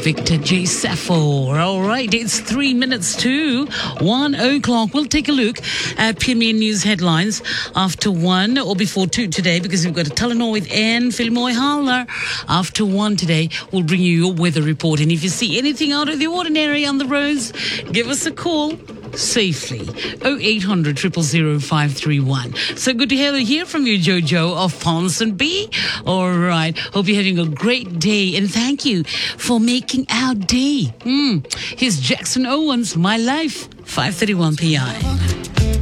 Victor J. Sappho. All right, it's 3 minutes to 1 o'clock. We'll take a look at Premier News headlines after 1 or before 2 today, because we've got a Talanoid and Filmoy Haller. After 1 today, we'll bring you your weather report. And if you see anything out of the ordinary on the roads, give us a call safely. 0800 000 531. So good to hear from you, Jojo of Ponsonby. All right. Hope you're having a great day. And thank you for making our day. Here's Jackson Owens, My Life, 5:31 p.m.